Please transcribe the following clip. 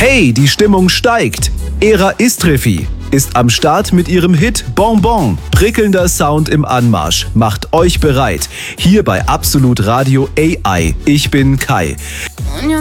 Hey, die Stimmung steigt. Era Istrefi ist am Start mit ihrem Hit Bonbon. Prickelnder Sound im Anmarsch. Macht euch bereit. Hier bei Absolut Radio AI. Ich bin Kai.